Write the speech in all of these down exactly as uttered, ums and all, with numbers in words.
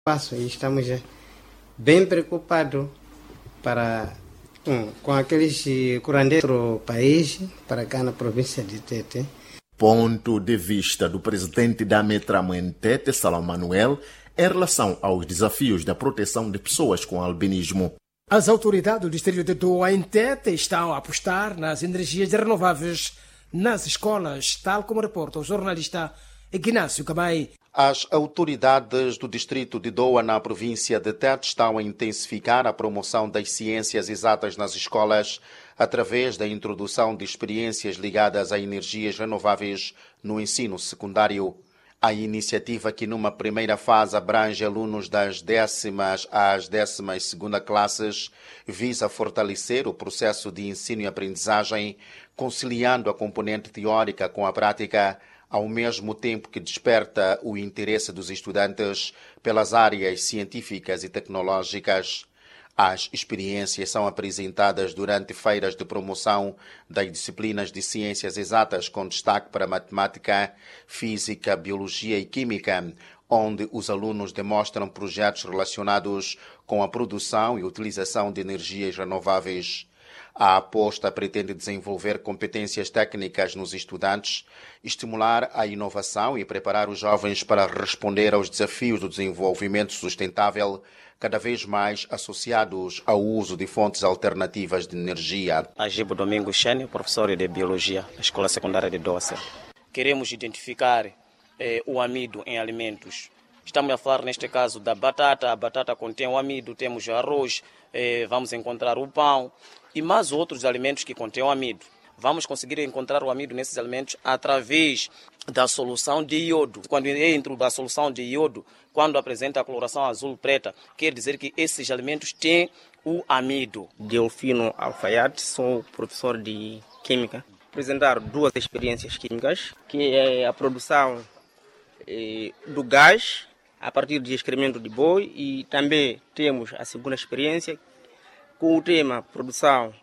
passo e estamos bem preocupados para, um, com aqueles curandeiros do país, para cá na província de Tete. Ponto de vista do presidente da Metramo em Tete, Salão Manuel, em relação aos desafios da proteção de pessoas com albinismo. As autoridades do distrito de Doa em Tete estão a apostar nas energias renováveis nas escolas, tal como reporta o jornalista Ignácio Camay. As autoridades do distrito de Doa, na província de Tete, estão a intensificar a promoção das ciências exatas nas escolas através da introdução de experiências ligadas a energias renováveis no ensino secundário. A iniciativa, que numa primeira fase abrange alunos das décimas às décimas segunda classes, visa fortalecer o processo de ensino e aprendizagem, conciliando a componente teórica com a prática, ao mesmo tempo que desperta o interesse dos estudantes pelas áreas científicas e tecnológicas. As experiências são apresentadas durante feiras de promoção das disciplinas de ciências exatas, com destaque para matemática, física, biologia e química, onde os alunos demonstram projetos relacionados com a produção e utilização de energias renováveis. A aposta pretende desenvolver competências técnicas nos estudantes, estimular a inovação e preparar os jovens para responder aos desafios do desenvolvimento sustentável, cada vez mais associados ao uso de fontes alternativas de energia. Agibo Domingo Xene, professor de Biologia na Escola Secundária de Doce. Queremos identificar eh, o amido em alimentos. Estamos a falar, neste caso, da batata. A batata contém o amido, temos o arroz, eh, vamos encontrar o pão e mais outros alimentos que contêm o amido. Vamos conseguir encontrar o amido nesses alimentos através da solução de iodo. Quando entra a solução de iodo, quando apresenta a coloração azul-preta, quer dizer que esses alimentos têm o amido. Delfino Alfaiate, sou professor de Química. Apresentar duas experiências químicas, que é a produção eh, do gás a partir de excremento de boi, e também temos a segunda experiência com o tema produção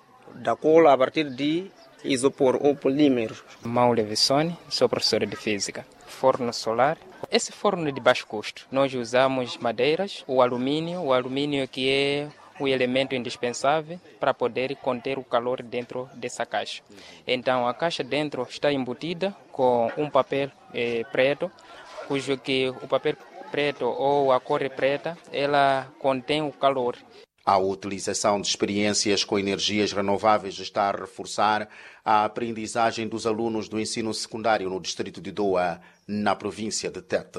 da cola a partir de isopor ou polímeros. Maule Vissoni, sou professor de Física. Forno solar. Esse forno é de baixo custo. Nós usamos madeiras, o alumínio, o alumínio que é o elemento indispensável para poder conter o calor dentro dessa caixa. Então a caixa dentro está embutida com um papel eh, preto, cujo que o papel preto ou a cor preta, ela contém o calor. A utilização de experiências com energias renováveis está a reforçar a aprendizagem dos alunos do ensino secundário no distrito de Doa, na província de Tete.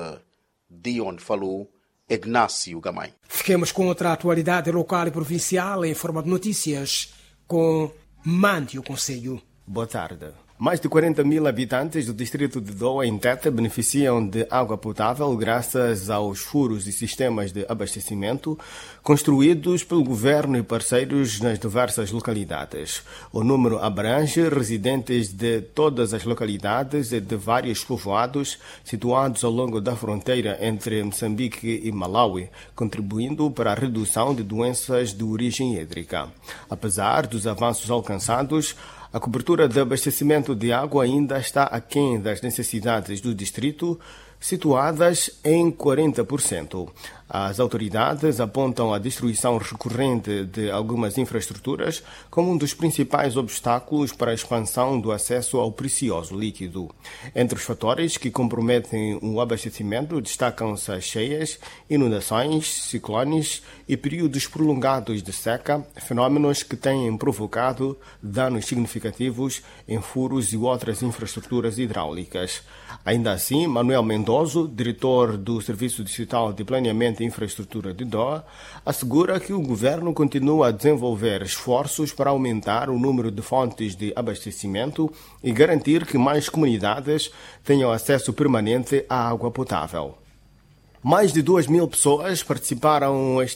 De onde falou Ignácio Gamay. Fiquemos com outra atualidade local e provincial em forma de notícias com Mande o Conselho. Boa tarde. Mais de quarenta mil habitantes do distrito de Doa, em Tete, beneficiam de água potável graças aos furos e sistemas de abastecimento construídos pelo governo e parceiros nas diversas localidades. O número abrange residentes de todas as localidades e de vários povoados situados ao longo da fronteira entre Moçambique e Malawi, contribuindo para a redução de doenças de origem hídrica. Apesar dos avanços alcançados, a cobertura de abastecimento de água ainda está aquém das necessidades do distrito, situadas em quarenta por cento. As autoridades apontam a destruição recorrente de algumas infraestruturas como um dos principais obstáculos para a expansão do acesso ao precioso líquido. Entre os fatores que comprometem o abastecimento destacam-se as cheias, inundações, ciclones e períodos prolongados de seca, fenómenos que têm provocado danos significativos em furos e outras infraestruturas hidráulicas. Ainda assim, Manuel Mendoza, diretor do Serviço Distrital de Planeamento e Infraestrutura de Doa, assegura que o governo continua a desenvolver esforços para aumentar o número de fontes de abastecimento e garantir que mais comunidades tenham acesso permanente à água potável. Mais de duas mil pessoas participaram este